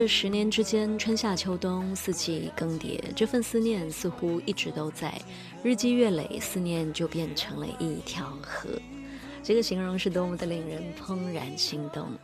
这10年之间，春夏秋冬四季更迭，这份思念似乎一直都在。日积月累，思念就变成了一条河。这个形容是多么的令人怦然心动。